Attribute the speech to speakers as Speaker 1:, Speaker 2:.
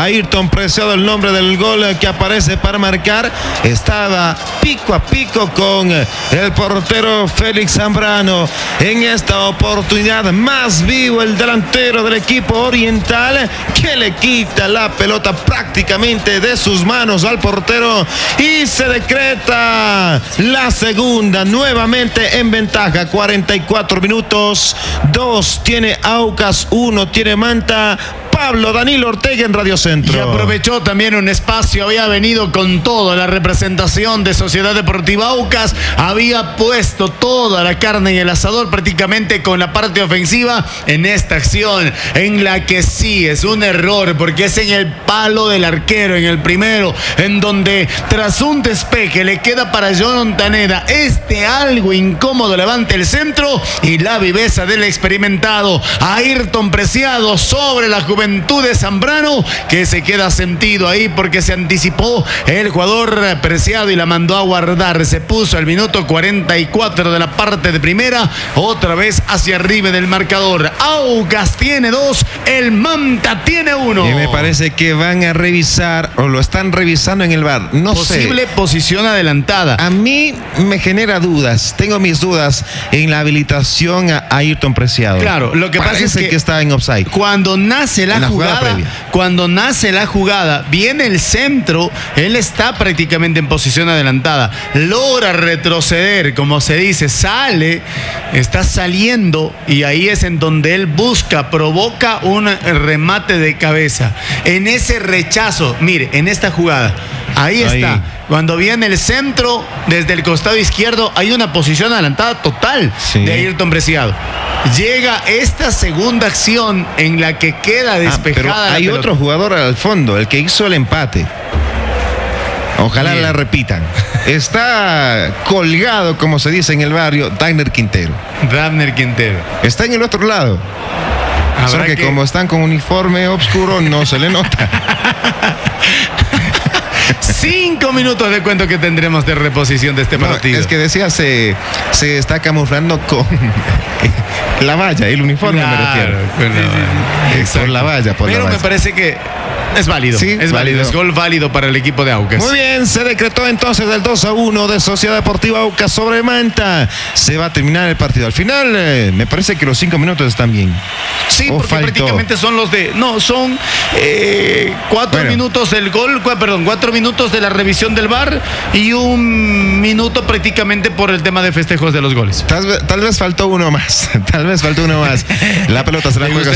Speaker 1: Ayrton Preciado, el nombre del gol que aparece para marcar. Estaba pico a pico con el portero Félix Zambrano. En esta oportunidad, más vivo el delantero del equipo oriental, que le quita la pelota prácticamente de sus manos al portero y se decreta la segunda, nuevamente en ventaja. 44 minutos, 2 tiene Aucas, 1 tiene Manta. Pablo Danilo Ortega en Radio Centro.
Speaker 2: Y aprovechó también un espacio, había venido con todo la representación de Sociedad Deportiva Aucas, había puesto toda la carne en el asador prácticamente con la parte ofensiva en esta acción, en la que sí es un error, porque es en el palo del arquero, en el primero, en donde tras un despeje le queda para John Taneda, algo incómodo levanta el centro y la viveza del experimentado Ayrton Preciado sobre la juventud de Zambrano, que se queda sentido ahí porque se anticipó el jugador Preciado y la mandó a guardar. Se puso al minuto 44 de la parte de primera, otra vez hacia arriba del marcador. Aucas tiene 2, el Manta tiene 1.
Speaker 1: Y me parece que van a revisar, o lo están revisando en el VAR, no sé.
Speaker 2: Posible posición adelantada.
Speaker 1: A mí me genera dudas, tengo mis dudas en la habilitación a Ayrton Preciado.
Speaker 2: Claro, lo que pasa es que
Speaker 1: está en offside.
Speaker 2: Cuando nace la jugada, viene el centro, él está prácticamente en posición adelantada, logra retroceder, como se dice, sale, está saliendo y ahí es en donde él provoca un remate de cabeza. En ese rechazo, mire, en esta jugada, ahí está. Cuando viene el centro, desde el costado izquierdo, hay una posición adelantada total de Ayrton Preciado. Llega esta segunda acción en la que queda despejada.
Speaker 1: Pero hay otro jugador al fondo, el que hizo el empate. Ojalá la repitan. Está colgado, como se dice en el barrio, Dabner Quintero. Está en el otro lado. Solo que como están con uniforme oscuro, no se le nota.
Speaker 2: 5 minutos de cuento que tendremos de reposición de este partido.
Speaker 1: Es que decía, se está camuflando con la valla, el uniforme, claro, me refiero. Por la valla. Pero
Speaker 2: me parece que es válido. Sí, es válido. Es gol válido para el equipo de Aucas.
Speaker 1: Muy bien, se decretó entonces el 2-1 de Sociedad Deportiva Aucas sobre Manta. Se va a terminar el partido. Al final, me parece que los 5 minutos están bien.
Speaker 2: Sí, porque prácticamente son los de... No, son 4 minutos del gol, 4 minutos de la revisión del VAR y 1 minuto prácticamente por el tema de festejos de los goles.
Speaker 1: Tal vez faltó uno más. La pelota se la juega